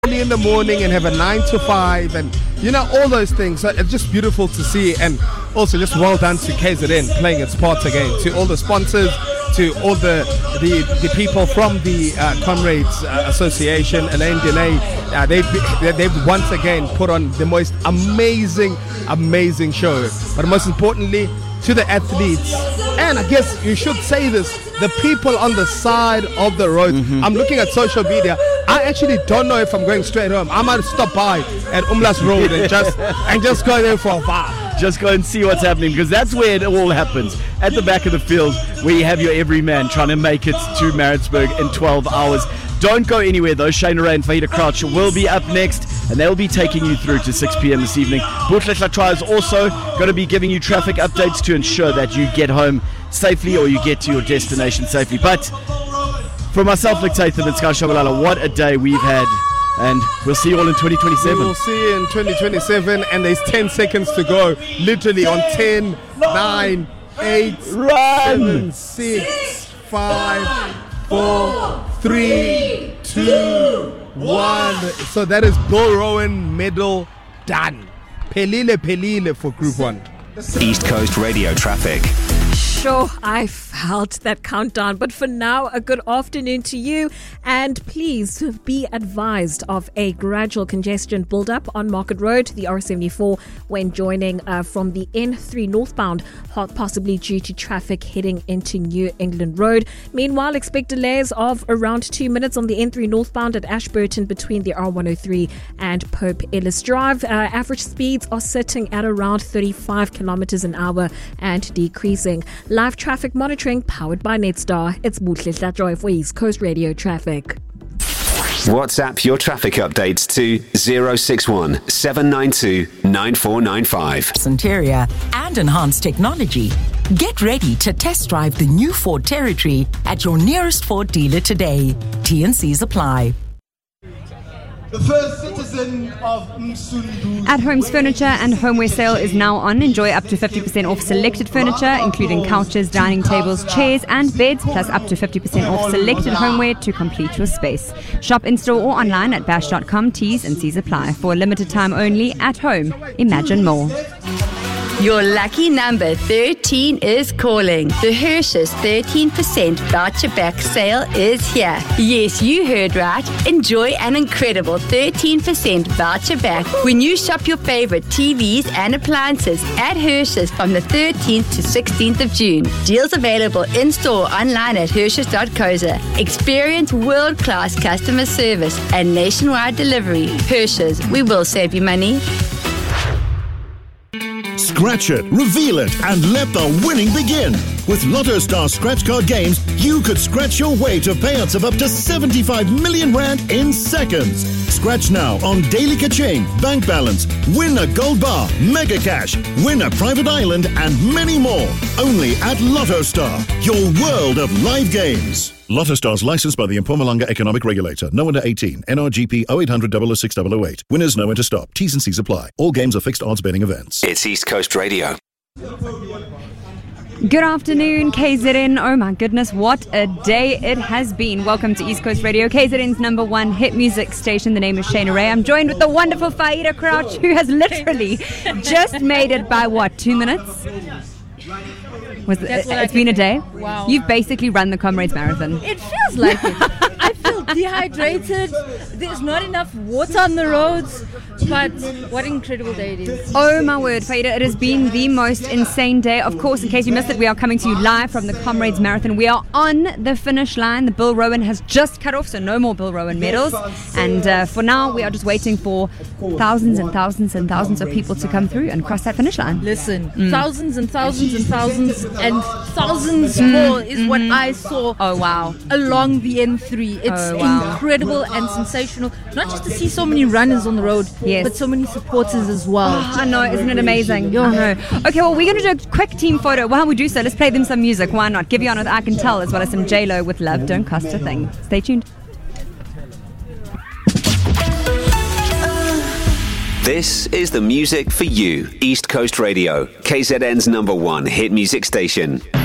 early in the morning and have a 9 to 5 and all those things. So it's just beautiful to see, and also just well done to KZN playing its part again, to all the sponsors, to all the people from the Comrades Association, Elaine Denay. They've once again put on the most amazing show, but most importantly to the athletes, and I guess you should say this, the people on the side of the road. I'm looking at social media. I actually don't know if I'm going straight home. I might stop by at Umlas Road and just go there for a while. Just go and see what's happening, because that's where it all happens. At the back of the field, where you have your everyman trying to make it to Maritzburg in 12 hours. Don't go anywhere though. Shane Ray and Fahida Crouch will be up next, and they'll be taking you through to 6 p.m. this evening. Bootlegla Try is also going to be giving you traffic updates to ensure that you get home safely or you get to your destination safely. But for myself, Nick Tatham and Sky Shabalala, what a day we've had. And we'll see you all in 2027. We'll see you in 2027, and there's 10 seconds to go. Literally on 10, 9, 8, Run! 7, 6, 5, 4, 3, 2, 1. So that is Bill Rowan medal done. Pelile for Group 1. East Coast Radio traffic. Sure, I felt that countdown, but for now, a good afternoon to you, and please be advised of a gradual congestion build-up on Market Road, the R74, when joining from the N3 northbound, possibly due to traffic heading into New England Road. Meanwhile, expect delays of around 2 minutes on the N3 northbound at Ashburton between the R103 and Pope Ellis Drive. Average speeds are sitting at around 35 kilometers an hour and decreasing. Live traffic monitoring powered by Netstar. It's Bootlegla Joy for East Coast Radio Traffic. WhatsApp your traffic updates to 061 792 9495. Interior and enhanced technology. Get ready to test drive the new Ford Territory at your nearest Ford dealer today. T&Cs apply. The first citizen of Msundu. At Home's Furniture and Homeware sale is now on. Enjoy up to 50% off selected furniture, including couches, dining tables, chairs and beds, plus up to 50% off selected homeware to complete your space. Shop in-store or online at bash.com. T's and C's apply. For a limited time only. At Home. Imagine more. Your lucky number 13 is calling. The Hershey's 13% voucher back sale is here. Yes, you heard right. Enjoy an incredible 13% voucher back when you shop your favorite TVs and appliances at Hershey's from the 13th to 16th of June. Deals available in-store, online at Hershey's.co.za. Experience world-class customer service and nationwide delivery. Hershey's, we will save you money. Scratch it, reveal it, and let the winning begin. With Lotto Star scratch card games, you could scratch your way to payouts of up to 75 million rand in seconds. Scratch now on Daily Kaching, Bank Balance, win a gold bar, Mega Cash, win a private island, and many more. Only at Lotto Star, your world of live games. Lotto Stars licensed by the Mpumalanga Economic Regulator. No under 18. NRGP 0800 006 008. Winners know when to stop. T's and C's apply. All games are fixed odds betting events. It's East Coast Radio. Good afternoon, KZN. Oh my goodness, what a day it has been. Welcome to East Coast Radio, KZN's number one hit music station. The name is Shane Ray. I'm joined with the wonderful Fahida Crouch, who has literally just made it by 2 minutes? It's been a day? Wow. You've basically run the Comrades Marathon. It feels like it. I feel dehydrated. There's not enough water on the roads. But what an incredible day it is. Oh my word, Fahida, it has been the most insane day. Of course, in case you missed it, we are coming to you live from the Comrades Marathon. We are on the finish line. The Bill Rowan has just cut off, so no more Bill Rowan medals. And for now, we are just waiting for thousands and thousands and thousands of people to come through and cross that finish line. Listen, thousands and thousands and thousands and thousands more is what I saw. Oh wow! Along the N3, it's incredible and sensational. Not just to see so many runners on the road, but so many supporters as well. Oh, I know, isn't it amazing? I know. Okay, well, we're going to do a quick team photo. While we do so, let's play them some music. Why not? Give you on with I Can Tell, as well as some J-Lo with Love Don't Cost a Thing. Stay tuned. This is the music for you. East Coast Radio, KZN's number one hit music station.